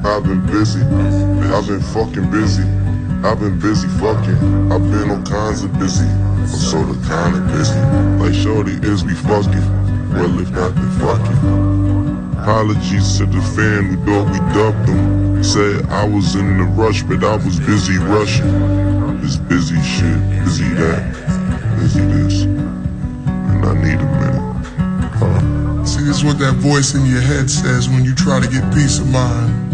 I've been busy, I've been fucking busy. I've been busy fucking, I've been all kinds of busy. I'm sorta kinda busy, like shorty is we fucking. Well if not then fuck it. Apologies to the fan who thought we dubbed them. Said I was in the rush but I was busy rushing. This busy shit, busy that, busy this, and I need a minute. See, this is what that voice in your head says when you try to get peace of mind.